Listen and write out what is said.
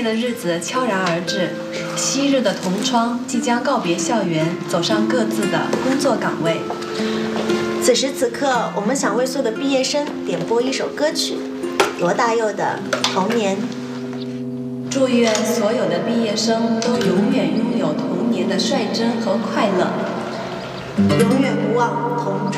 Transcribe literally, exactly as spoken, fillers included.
的日子悄然而至，昔日的同窗即将告别校园，走上各自的工作岗位。 此时此刻，我们想为所有的毕业生点播一首歌曲，罗大佑的《童年》。 祝愿所有的毕业生都永远拥有童年的率真和快乐， 永远不忘同窗。